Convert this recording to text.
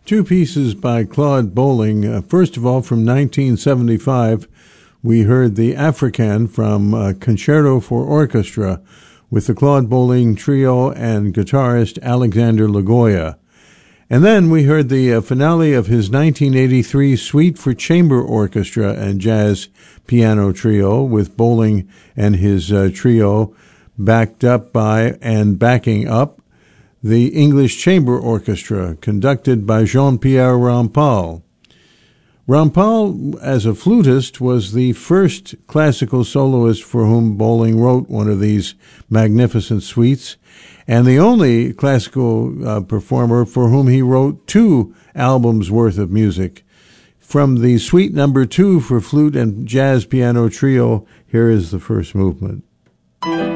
Two pieces by Claude Bolling. First of all, from 1975, we heard the African from Concerto for Orchestra with the Claude Bolling Trio and guitarist Alexander Lagoya. And then we heard the finale of his 1983 Suite for Chamber Orchestra and Jazz Piano Trio with Bolling and his trio backed up by and backing up the English Chamber Orchestra, conducted by Jean-Pierre Rampal. Rampal, as a flutist, was the first classical soloist for whom Bolling wrote one of these magnificent suites, and the only classical performer for whom he wrote 2 albums worth of music. From the Suite Number 2 for flute and jazz piano trio, here is the first movement.